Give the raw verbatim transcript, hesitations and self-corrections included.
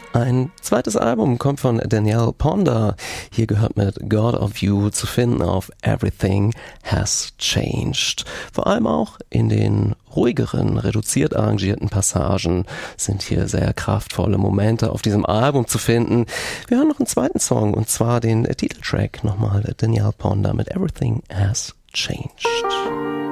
Ein zweites Album kommt von Danielle Ponder. Hier gehört mit God of You zu finden auf Everything Has Changed. Vor allem auch in den ruhigeren, reduziert arrangierten Passagen sind hier sehr kraftvolle Momente auf diesem Album zu finden. Wir hören noch einen zweiten Song, und zwar den Titeltrack, nochmal Danielle Ponder mit Everything Has Changed.